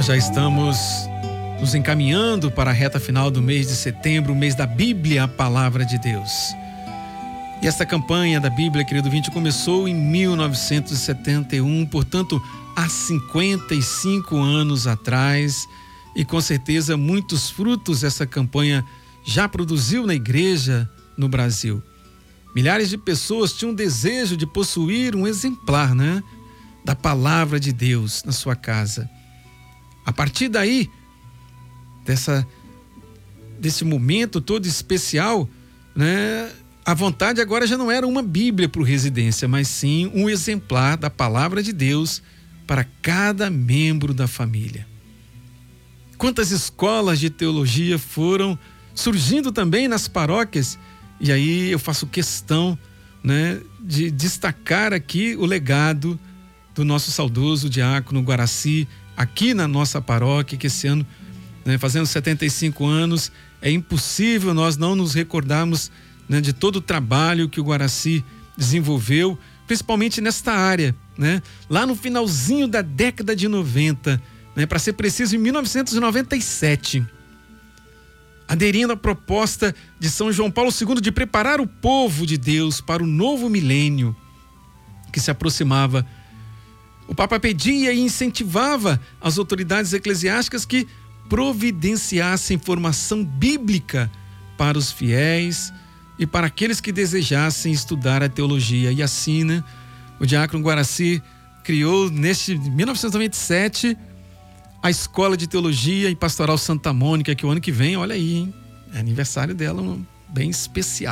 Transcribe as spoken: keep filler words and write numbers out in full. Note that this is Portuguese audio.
Nós já estamos nos encaminhando para a reta final do mês de setembro, o mês da Bíblia, a Palavra de Deus. E esta campanha da Bíblia, querido ouvinte, começou em mil novecentos e setenta e um, portanto, há cinquenta e cinco anos atrás, e com certeza muitos frutos essa campanha já produziu na igreja no Brasil. Milhares de pessoas tinham desejo de possuir um exemplar, né, da Palavra de Deus na sua casa. A partir daí, dessa, desse momento todo especial, né, a vontade agora já não era uma Bíblia para o residência, mas sim um exemplar da Palavra de Deus para cada membro da família. Quantas escolas de teologia foram surgindo também nas paróquias, e aí eu faço questão, né, de destacar aqui o legado do nosso saudoso diácono Guaraci, aqui na nossa paróquia, que esse ano, né, fazendo setenta e cinco anos, é impossível nós não nos recordarmos, né, de todo o trabalho que o Guaraci desenvolveu, principalmente nesta área, né, lá no finalzinho da década de noventa, né, para ser preciso, em mil novecentos e noventa e sete, aderindo à proposta de São João Paulo segundo de preparar o povo de Deus para o novo milênio que se aproximava. O Papa pedia e incentivava as autoridades eclesiásticas que providenciassem formação bíblica para os fiéis e para aqueles que desejassem estudar a teologia. E assim, né, o diácono Guaraci criou, neste mil novecentos e noventa e sete, a Escola de Teologia e Pastoral Santa Mônica, que o ano que vem, olha aí, hein, é aniversário dela, um bem especial.